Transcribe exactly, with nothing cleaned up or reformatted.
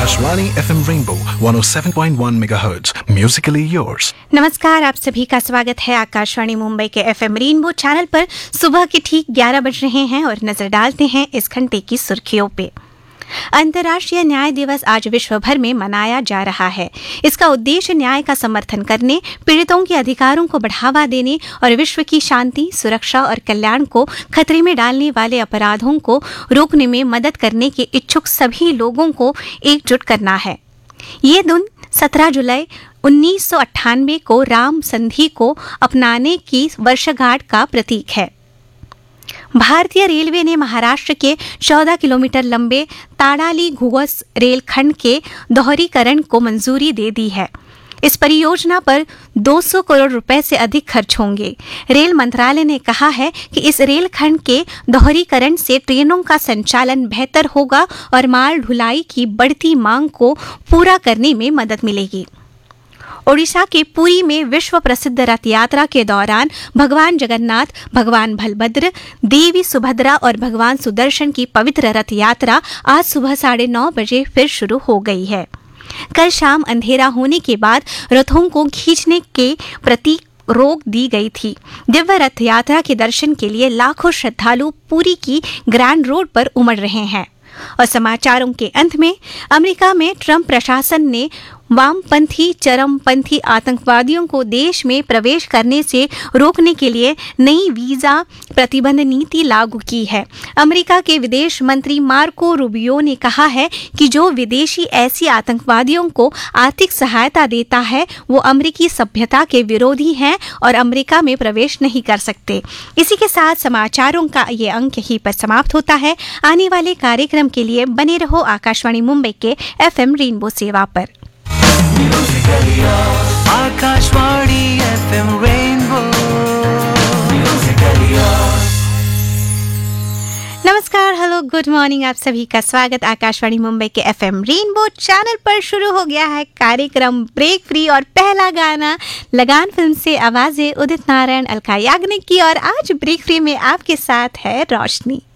Akashvani FM rainbow one oh seven point one megahertz, Musically yours. नमस्कार, आप सभी का स्वागत है आकाशवाणी मुंबई के एफएम रेनबो चैनल पर। सुबह के ठीक ग्यारह बज रहे हैं और नजर डालते हैं इस घंटे की सुर्खियों पे। अंतर्राष्ट्रीय न्याय दिवस आज विश्व भर में मनाया जा रहा है। इसका उद्देश्य न्याय का समर्थन करने, पीड़ितों के अधिकारों को बढ़ावा देने और विश्व की शांति, सुरक्षा और कल्याण को खतरे में डालने वाले अपराधों को रोकने में मदद करने के इच्छुक सभी लोगों को एकजुट करना है। ये दिन सत्रह जुलाई उन्नीस सौ अट्ठानवे को राम संधि को अपनाने की वर्षगांठ का प्रतीक है। भारतीय रेलवे ने महाराष्ट्र के चौदह किलोमीटर लंबे ताड़ाली घुघस रेलखंड के दोहरीकरण को मंजूरी दे दी है। इस परियोजना पर दो सौ करोड़ रुपए से अधिक खर्च होंगे। रेल मंत्रालय ने कहा है कि इस रेलखंड के दोहरीकरण से ट्रेनों का संचालन बेहतर होगा और माल ढुलाई की बढ़ती मांग को पूरा करने में मदद मिलेगी। ओडिशा के पुरी में विश्व प्रसिद्ध रथ यात्रा के दौरान भगवान जगन्नाथ, भगवान बलभद्र, देवी सुभद्रा और भगवान सुदर्शन की पवित्र रथ यात्रा आज सुबह साढ़े नौ बजे फिर शुरू हो गई है। कल शाम अंधेरा होने के बाद रथों को खींचने के प्रति रोक दी गई थी। दिव्य रथ यात्रा के दर्शन के लिए लाखों श्रद्धालु पुरी की ग्रैंड रोड पर उमड़ रहे हैं। और समाचारों के अंत में, अमेरिका में ट्रंप प्रशासन ने वामपंथी चरमपंथी आतंकवादियों को देश में प्रवेश करने से रोकने के लिए नई वीजा प्रतिबंध नीति लागू की है। अमेरिका के विदेश मंत्री मार्को रूबियो ने कहा है कि जो विदेशी ऐसी आतंकवादियों को आर्थिक सहायता देता है वो अमेरिकी सभ्यता के विरोधी हैं और अमेरिका में प्रवेश नहीं कर सकते। इसी के साथ समाचारों का ये अंक यहीं पर समाप्त होता है। आने वाले कार्यक्रम के लिए बने रहो आकाशवाणी मुंबई के एफएम रेनबो सेवा पर। Akashvani FM rainbow. नमस्कार, हेलो, गुड मॉर्निंग। आप सभी का स्वागत आकाशवाणी मुंबई के एफएम रेनबो चैनल पर। शुरू हो गया है कार्यक्रम ब्रेक फ्री और पहला गाना लगान फिल्म से आवाजें उदित नारायण, अलका याग्निक की। और आज ब्रेक फ्री में आपके साथ है रोशनी।